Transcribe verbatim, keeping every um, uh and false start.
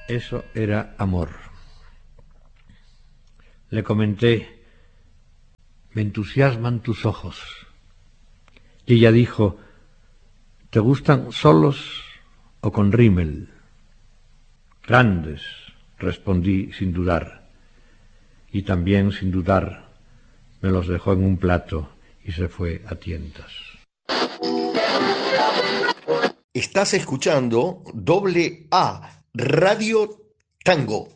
Eso era amor. Le comenté: me entusiasman tus ojos. Y ella dijo: ¿te gustan solos o con rímel? Grandes, respondí sin dudar. Y también sin dudar me los dejó en un plato y se fue a tientas. Estás escuchando Doble A Radio Tango.